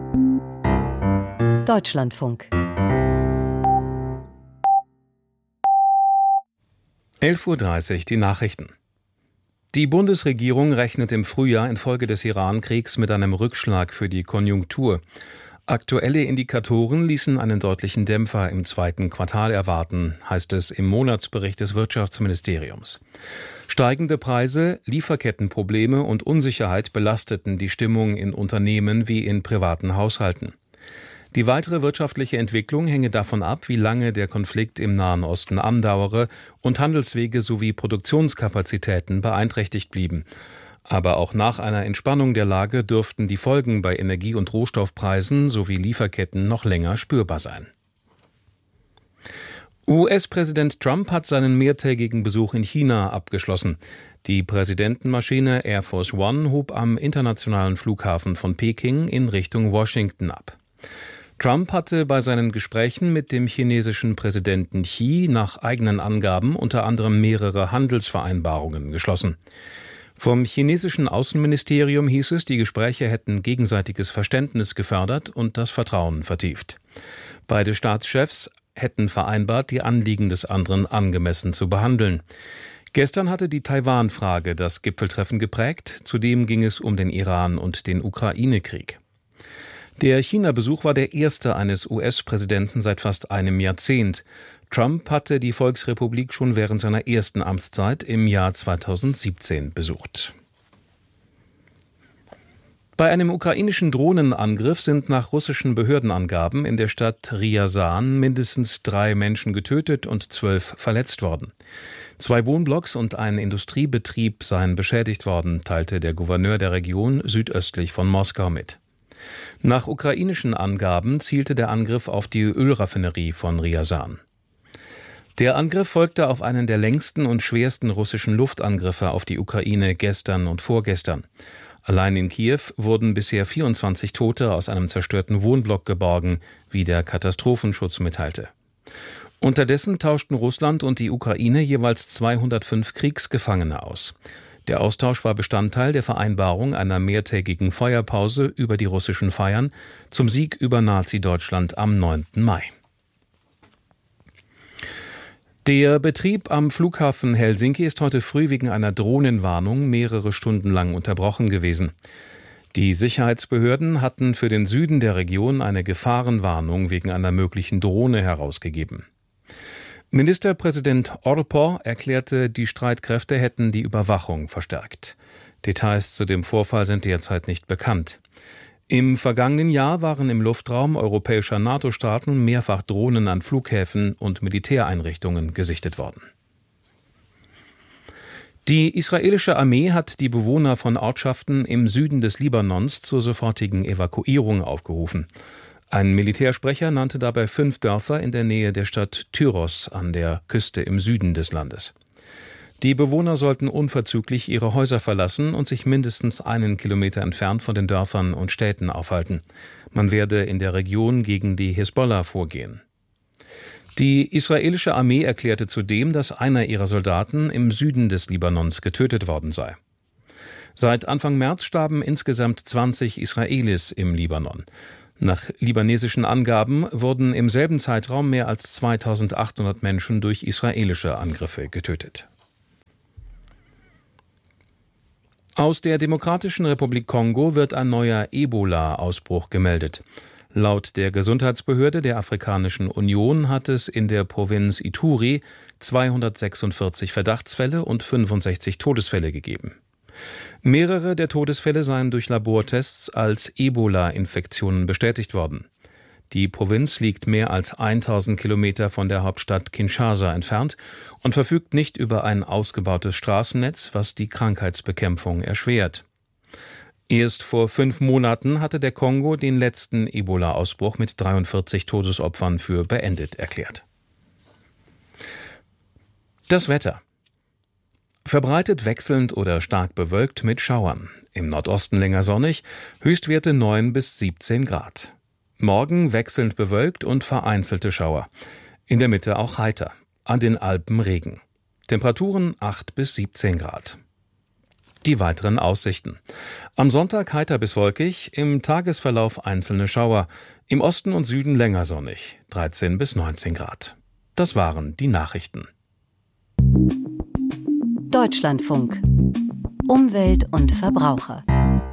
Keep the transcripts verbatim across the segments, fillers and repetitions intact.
Deutschlandfunk. elf Uhr dreißig, die Nachrichten. Die Bundesregierung rechnet im Frühjahr infolge des Iran-Kriegs mit einem Rückschlag für die Konjunktur. Aktuelle Indikatoren ließen einen deutlichen Dämpfer im zweiten Quartal erwarten, heißt es im Monatsbericht des Wirtschaftsministeriums. Steigende Preise, Lieferkettenprobleme und Unsicherheit belasteten die Stimmung in Unternehmen wie in privaten Haushalten. Die weitere wirtschaftliche Entwicklung hänge davon ab, wie lange der Konflikt im Nahen Osten andauere und Handelswege sowie Produktionskapazitäten beeinträchtigt blieben. Aber auch nach einer Entspannung der Lage dürften die Folgen bei Energie- und Rohstoffpreisen sowie Lieferketten noch länger spürbar sein. U S-Präsident Trump hat seinen mehrtägigen Besuch in China abgeschlossen. Die Präsidentenmaschine Air Force One hob am internationalen Flughafen von Peking in Richtung Washington ab. Trump hatte bei seinen Gesprächen mit dem chinesischen Präsidenten Xi nach eigenen Angaben unter anderem mehrere Handelsvereinbarungen geschlossen. Vom chinesischen Außenministerium hieß es, die Gespräche hätten gegenseitiges Verständnis gefördert und das Vertrauen vertieft. Beide Staatschefs hätten vereinbart, die Anliegen des anderen angemessen zu behandeln. Gestern hatte die Taiwan-Frage das Gipfeltreffen geprägt. Zudem ging es um den Iran- und den Ukraine-Krieg. Der China-Besuch war der erste eines U S-Präsidenten seit fast einem Jahrzehnt. Trump hatte die Volksrepublik schon während seiner ersten Amtszeit im Jahr zweitausendsiebzehn besucht. Bei einem ukrainischen Drohnenangriff sind nach russischen Behördenangaben in der Stadt Ryazan mindestens drei Menschen getötet und zwölf verletzt worden. Zwei Wohnblocks und ein Industriebetrieb seien beschädigt worden, teilte der Gouverneur der Region südöstlich von Moskau mit. Nach ukrainischen Angaben zielte der Angriff auf die Ölraffinerie von Ryazan. Der Angriff folgte auf einen der längsten und schwersten russischen Luftangriffe auf die Ukraine gestern und vorgestern. Allein in Kiew wurden bisher vierundzwanzig Tote aus einem zerstörten Wohnblock geborgen, wie der Katastrophenschutz mitteilte. Unterdessen tauschten Russland und die Ukraine jeweils zweihundertfünf Kriegsgefangene aus. Der Austausch war Bestandteil der Vereinbarung einer mehrtägigen Feuerpause über die russischen Feiern zum Sieg über Nazi-Deutschland am neunten Mai. Der Betrieb am Flughafen Helsinki ist heute früh wegen einer Drohnenwarnung mehrere Stunden lang unterbrochen gewesen. Die Sicherheitsbehörden hatten für den Süden der Region eine Gefahrenwarnung wegen einer möglichen Drohne herausgegeben. Ministerpräsident Orpo erklärte, die Streitkräfte hätten die Überwachung verstärkt. Details zu dem Vorfall sind derzeit nicht bekannt. Im vergangenen Jahr waren im Luftraum europäischer NATO-Staaten mehrfach Drohnen an Flughäfen und Militäreinrichtungen gesichtet worden. Die israelische Armee hat die Bewohner von Ortschaften im Süden des Libanons zur sofortigen Evakuierung aufgerufen. Ein Militärsprecher nannte dabei fünf Dörfer in der Nähe der Stadt Tyros an der Küste im Süden des Landes. Die Bewohner sollten unverzüglich ihre Häuser verlassen und sich mindestens einen Kilometer entfernt von den Dörfern und Städten aufhalten. Man werde in der Region gegen die Hisbollah vorgehen. Die israelische Armee erklärte zudem, dass einer ihrer Soldaten im Süden des Libanons getötet worden sei. Seit Anfang März starben insgesamt zwanzig Israelis im Libanon. Nach libanesischen Angaben wurden im selben Zeitraum mehr als zweitausendachthundert Menschen durch israelische Angriffe getötet. Aus der Demokratischen Republik Kongo wird ein neuer Ebola-Ausbruch gemeldet. Laut der Gesundheitsbehörde der Afrikanischen Union hat es in der Provinz Ituri zweihundertsechsundvierzig Verdachtsfälle und fünfundsechzig Todesfälle gegeben. Mehrere der Todesfälle seien durch Labortests als Ebola-Infektionen bestätigt worden. Die Provinz liegt mehr als tausend Kilometer von der Hauptstadt Kinshasa entfernt und verfügt nicht über ein ausgebautes Straßennetz, was die Krankheitsbekämpfung erschwert. Erst vor fünf Monaten hatte der Kongo den letzten Ebola-Ausbruch mit dreiundvierzig Todesopfern für beendet erklärt. Das Wetter. Verbreitet wechselnd oder stark bewölkt mit Schauern. Im Nordosten länger sonnig, Höchstwerte neun bis siebzehn Grad. Morgen wechselnd bewölkt und vereinzelte Schauer. In der Mitte auch heiter. An den Alpen Regen. Temperaturen acht bis siebzehn Grad. Die weiteren Aussichten. Am Sonntag heiter bis wolkig, im Tagesverlauf einzelne Schauer. Im Osten und Süden länger sonnig, dreizehn bis neunzehn Grad. Das waren die Nachrichten. Deutschlandfunk. Umwelt und Verbraucher.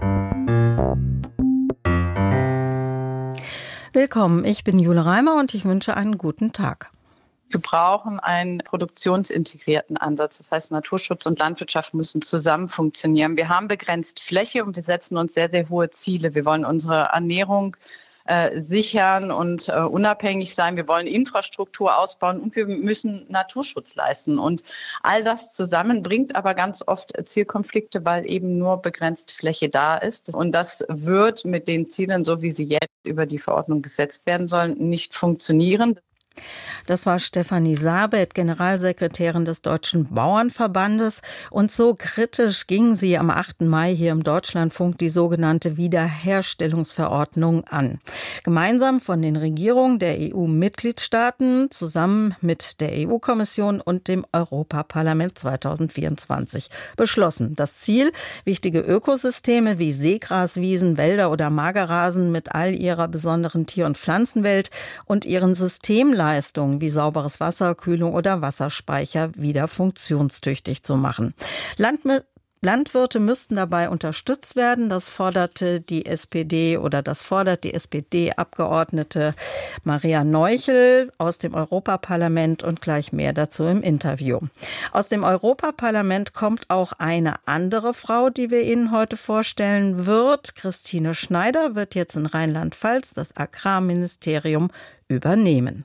Willkommen, ich bin Jule Reimer und ich wünsche einen guten Tag. Wir brauchen einen produktionsintegrierten Ansatz. Das heißt, Naturschutz und Landwirtschaft müssen zusammen funktionieren. Wir haben begrenzt Fläche und wir setzen uns sehr, sehr hohe Ziele. Wir wollen unsere Ernährung äh, sichern und äh, unabhängig sein. Wir wollen Infrastruktur ausbauen und wir müssen Naturschutz leisten. Und all das zusammen bringt aber ganz oft Zielkonflikte, weil eben nur begrenzt Fläche da ist. Und das wird mit den Zielen, so wie sie jetzt über die Verordnung gesetzt werden sollen, nicht funktionieren. Das war Stefanie Sabeth, Generalsekretärin des Deutschen Bauernverbandes. Und so kritisch ging sie am achten Mai hier im Deutschlandfunk die sogenannte Wiederherstellungsverordnung an. Gemeinsam von den Regierungen der E U-Mitgliedstaaten zusammen mit der E U-Kommission und dem Europaparlament zweitausendvierundzwanzig beschlossen. Das Ziel, wichtige Ökosysteme wie Seegraswiesen, Wälder oder Magerrasen mit all ihrer besonderen Tier- und Pflanzenwelt und ihren Systemleistungen wie sauberes Wasser, Kühlung oder Wasserspeicher wieder funktionstüchtig zu machen. Landmi- Landwirte müssten dabei unterstützt werden. Das forderte die S P D oder das fordert die S P D-Abgeordnete Maria Neuchel aus dem Europaparlament und gleich mehr dazu im Interview. Aus dem Europaparlament kommt auch eine andere Frau, die wir Ihnen heute vorstellen wird. Christine Schneider wird jetzt in Rheinland-Pfalz das Agrarministerium übernehmen.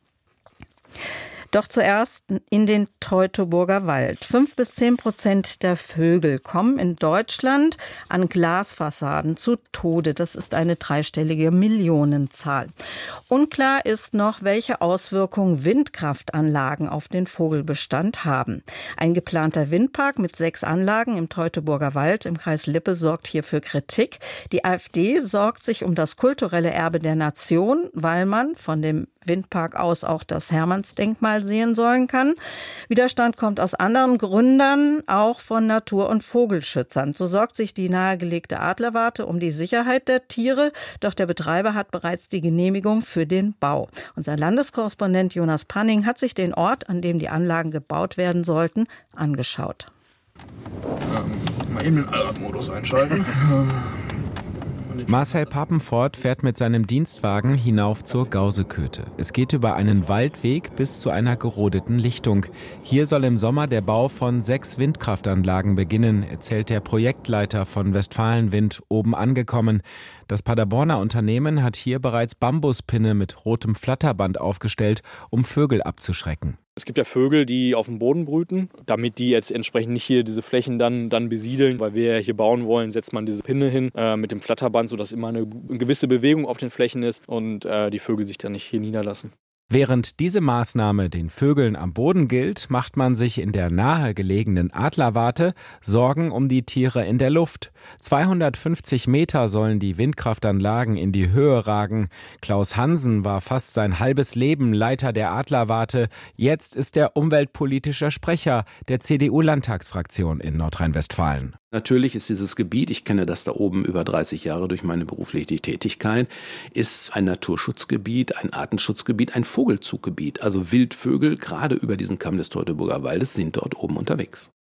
Doch zuerst in den Teutoburger Wald. Fünf bis zehn Prozent der Vögel kommen in Deutschland an Glasfassaden zu Tode. Das ist eine dreistellige Millionenzahl. Unklar ist noch, welche Auswirkungen Windkraftanlagen auf den Vogelbestand haben. Ein geplanter Windpark mit sechs Anlagen im Teutoburger Wald im Kreis Lippe sorgt hier für Kritik. Die AfD sorgt sich um das kulturelle Erbe der Nation, weil man von dem Windpark aus auch das Hermannsdenkmal sehen sollen kann. Widerstand kommt aus anderen Gründen, auch von Natur- und Vogelschützern. So sorgt sich die nahegelegte Adlerwarte um die Sicherheit der Tiere, doch der Betreiber hat bereits die Genehmigung für den Bau. Unser Landeskorrespondent Jonas Panning hat sich den Ort, an dem die Anlagen gebaut werden sollten, angeschaut. Ähm, mal eben den Allradmodus einschalten. Marcel Papenfort fährt mit seinem Dienstwagen hinauf zur Gauseköte. Es geht über einen Waldweg bis zu einer gerodeten Lichtung. Hier soll im Sommer der Bau von sechs Windkraftanlagen beginnen, erzählt der Projektleiter von Westfalenwind, oben angekommen. Das Paderborner Unternehmen hat hier bereits Bambuspinne mit rotem Flatterband aufgestellt, um Vögel abzuschrecken. Es gibt ja Vögel, die auf dem Boden brüten. Damit die jetzt entsprechend nicht hier diese Flächen dann, dann besiedeln, weil wir hier bauen wollen, setzt man diese Pinne hin äh, mit dem Flatterband, sodass immer eine, eine gewisse Bewegung auf den Flächen ist und äh, die Vögel sich dann nicht hier niederlassen. Während diese Maßnahme den Vögeln am Boden gilt, macht man sich in der nahegelegenen Adlerwarte Sorgen um die Tiere in der Luft. zweihundertfünfzig Meter sollen die Windkraftanlagen in die Höhe ragen. Klaus Hansen war fast sein halbes Leben Leiter der Adlerwarte. Jetzt ist er umweltpolitischer Sprecher der C D U-Landtagsfraktion in Nordrhein-Westfalen. Natürlich ist dieses Gebiet, ich kenne das da oben über dreißig Jahre durch meine berufliche Tätigkeit, ist ein Naturschutzgebiet, ein Artenschutzgebiet, ein Vogelzuggebiet. Also Wildvögel, gerade über diesen Kamm des Teutoburger Waldes, sind dort oben unterwegs.